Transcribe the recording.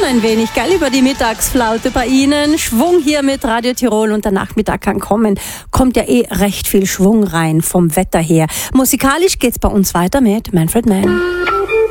ein wenig, gell, über die Mittagsflaute bei Ihnen. Schwung hier mit Radio Tirol und der Nachmittag kann kommen. Kommt ja recht viel Schwung rein vom Wetter her. Musikalisch geht's bei uns weiter mit Manfred Mann.